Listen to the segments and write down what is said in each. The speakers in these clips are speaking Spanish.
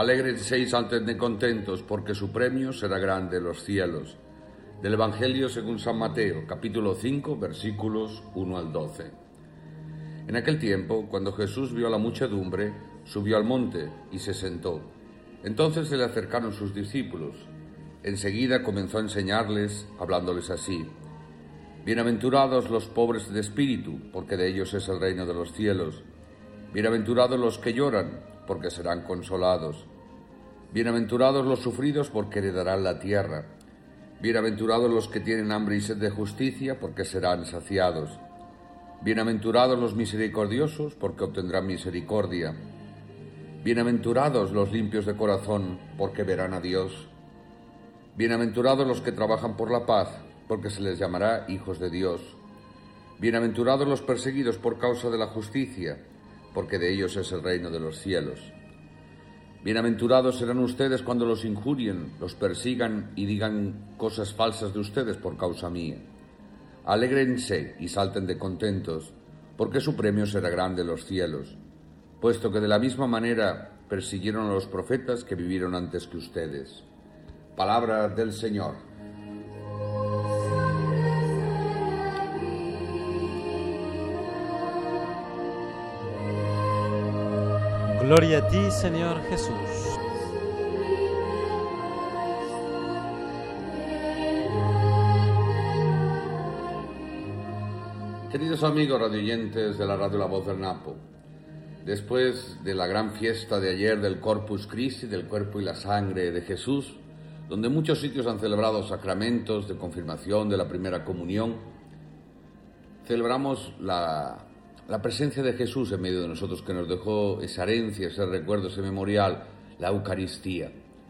Alégrense y salten de contentos, porque su premio será grande en los cielos. Del Evangelio según San Mateo, capítulo 5, versículos 1 al 12. En aquel tiempo, cuando Jesús vio a la muchedumbre, subió al monte y se sentó. Entonces se le acercaron sus discípulos. Enseguida comenzó a enseñarles, hablándoles así: Bienaventurados los pobres de espíritu, porque de ellos es el reino de los cielos. Bienaventurados los que lloran, porque serán consolados. Bienaventurados los sufridos, porque heredarán la tierra. Bienaventurados los que tienen hambre y sed de justicia, porque serán saciados. Bienaventurados los misericordiosos, porque obtendrán misericordia. Bienaventurados los limpios de corazón, porque verán a Dios. Bienaventurados los que trabajan por la paz, porque se les llamará hijos de Dios. Bienaventurados los perseguidos por causa de la justicia, porque de ellos es el reino de los cielos. Bienaventurados serán ustedes cuando los injurien, los persigan y digan cosas falsas de ustedes por causa mía. Alégrense y salten de contentos, porque su premio será grande en los cielos, puesto que de la misma manera persiguieron a los profetas que vivieron antes que ustedes. Palabra del Señor. Gloria a ti, Señor Jesús. Queridos amigos radioyentes de la Radio La Voz del Napo, después de la gran fiesta de ayer del Corpus Christi, del cuerpo y la sangre de Jesús, donde muchos sitios han celebrado sacramentos de confirmación, de la primera comunión, celebramos la presencia de Jesús en medio de nosotros, que nos dejó esa herencia, ese recuerdo, ese memorial, la Eucaristía.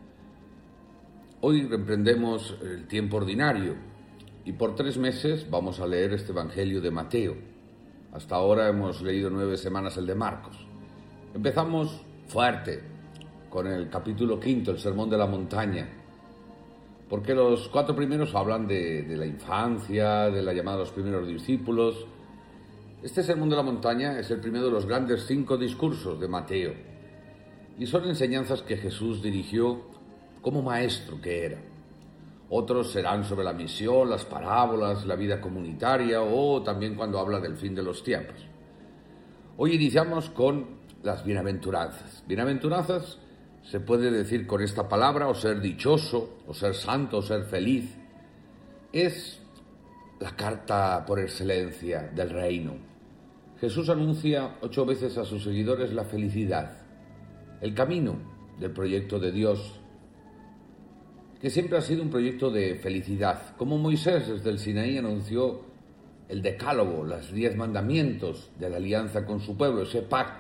Hoy emprendemos el tiempo ordinario y por 3 meses vamos a leer este Evangelio de Mateo. Hasta ahora hemos leído 9 semanas el de Marcos. Empezamos fuerte con el capítulo 5, el Sermón de la Montaña, porque los 4 primeros hablan de la infancia, de la llamada a los primeros discípulos. Este Sermón de la Montaña es el primero de los grandes 5 discursos de Mateo, y son enseñanzas que Jesús dirigió como maestro que era. Otros serán sobre la misión, las parábolas, la vida comunitaria, o también cuando habla del fin de los tiempos. Hoy iniciamos con las bienaventuranzas. Bienaventuranzas se puede decir con esta palabra, o ser dichoso, o ser santo, o ser feliz. Es la carta por excelencia del reino. Jesús anuncia 8 veces a sus seguidores la felicidad, el camino del proyecto de Dios, que siempre ha sido un proyecto de felicidad. Como Moisés desde el Sinaí anunció el decálogo, los 10 mandamientos de la alianza con su pueblo, ese pacto